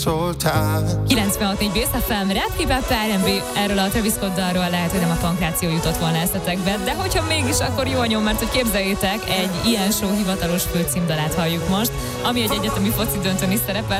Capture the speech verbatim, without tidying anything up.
kilencvenhat négy Bész ef em, Rap Hip Hop er end bé, erről a Travis Scott dalról lehet, hogy nem a pankráció jutott volna eszetekbe, de hogyha mégis, akkor jó a nyom, mert hogy képzeljétek, egy ilyen show hivatalos főcímdalát halljuk most, ami egy egyetemi foci döntőn is szerepel.